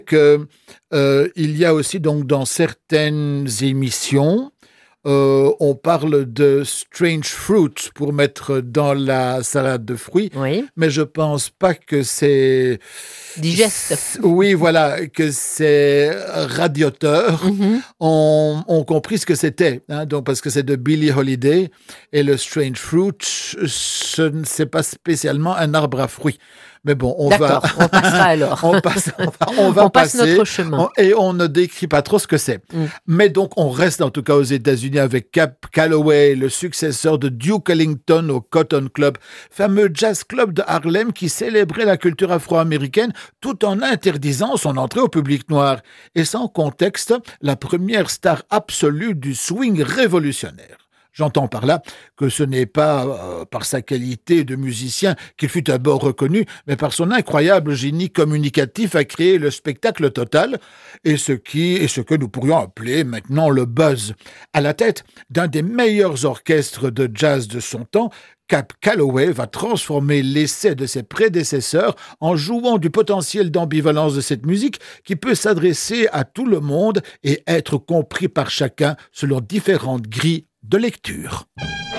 Il y a aussi donc dans certaines émissions, on parle de strange fruit pour mettre dans la salade de fruits, Oui, mais je pense pas que c'est... digeste. Oui, voilà, que ces radiateurs Mhm. ont compris ce que c'était, hein, donc parce que c'est de Billie Holiday et le strange fruit, c'est pas spécialement un arbre à fruits. Mais bon, D'accord, on passera alors. on va On passe passer notre chemin. et on ne décrit pas trop ce que c'est. Mm. Mais donc, on reste en tout cas aux États-Unis avec Cab Calloway, le successeur de Duke Ellington au Cotton Club, fameux jazz club de Harlem qui célébrait la culture afro-américaine tout en interdisant son entrée au public noir. Et sans contexte, la première star absolue du swing révolutionnaire. J'entends par là que ce n'est pas par sa qualité de musicien qu'il fut d'abord reconnu, mais par son incroyable génie communicatif à créer le spectacle total et ce que nous pourrions appeler maintenant le buzz. À la tête d'un des meilleurs orchestres de jazz de son temps, Cab Calloway va transformer l'essai de ses prédécesseurs en jouant du potentiel d'ambivalence de cette musique qui peut s'adresser à tout le monde et être compris par chacun selon différentes grilles de lecture.